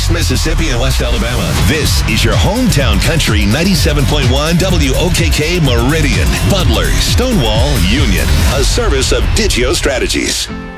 East Mississippi and West Alabama. This is your hometown country 97.1 WOKK Meridian, Butler, Stonewall, Union. A service of Digio Strategies.